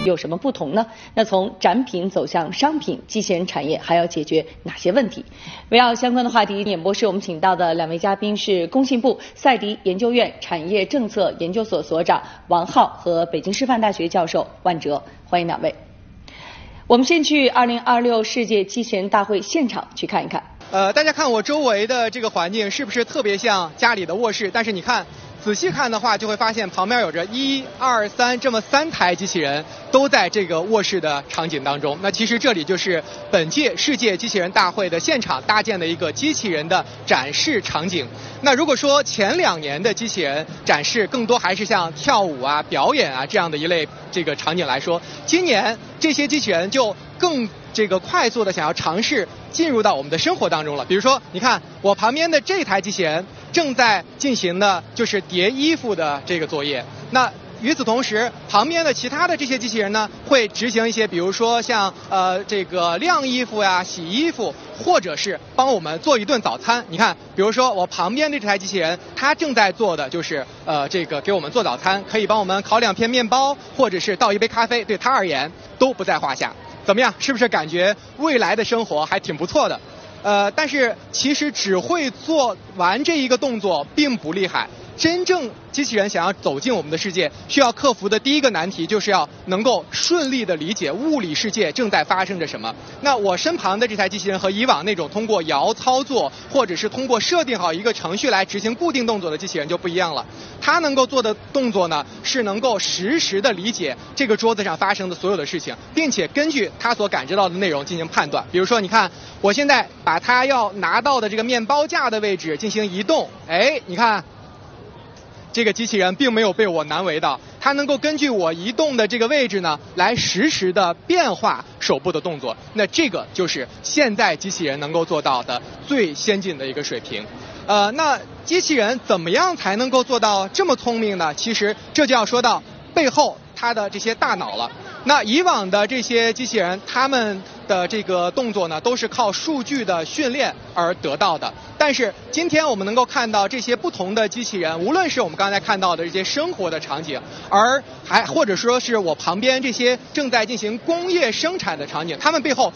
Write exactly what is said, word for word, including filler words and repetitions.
有什么不同呢？那从展品走向商品，机器人产业还要解决哪些问题？围绕相关的话题，演播室我们请到的两位嘉宾是工信部赛迪研究院产业政策研究所所长王浩和北京师范大学教授万哲，欢迎两位。我们先去二零二六世界机器人大会现场去看一看。 呃，大家看我周围的这个环境是不是特别像家里的卧室？但是你看仔细看的话，就会发现旁边有着一二三这么三台机器人都在这个卧室的场景当中。那其实这里就是本届世界机器人大会的现场搭建的一个机器人的展示场景。那如果说前两年的机器人展示更多还是像跳舞啊、表演啊这样的一类这个场景来说，今年这些机器人就更这个快速的想要尝试进入到我们的生活当中了。比如说，你看我旁边的这台机器人正在进行的就是叠衣服的这个作业。那与此同时，旁边的其他的这些机器人呢，会执行一些，比如说像呃这个晾衣服呀、洗衣服，或者是帮我们做一顿早餐。你看，比如说我旁边的这台机器人，它正在做的就是呃这个给我们做早餐，可以帮我们烤两片面包，或者是倒一杯咖啡，对它而言都不在话下。怎么样？是不是感觉未来的生活还挺不错的？呃，但是其实只会做完这一个动作并不厉害。真正机器人想要走进我们的世界，需要克服的第一个难题就是要能够顺利的理解物理世界正在发生着什么。那我身旁的这台机器人和以往那种通过摇操作或者是通过设定好一个程序来执行固定动作的机器人就不一样了。它能够做的动作呢，是能够实时的理解这个桌子上发生的所有的事情，并且根据它所感知到的内容进行判断。比如说，你看我现在把它要拿到的这个面包架的位置进行移动，哎，你看这个机器人并没有被我难为到，它能够根据我移动的这个位置呢，来实时的变化手部的动作。那这个就是现在机器人能够做到的最先进的一个水平。呃，那机器人怎么样才能够做到这么聪明呢？其实这就要说到背后它的这些大脑了。那以往的这些机器人，他们的这个动作呢，都是靠数据的训练而得到的。但是今天我们能够看到这些不同的机器人，无论是我们刚才看到的这些生活的场景，而还或者说是我旁边这些正在进行工业生产的场景，他们背后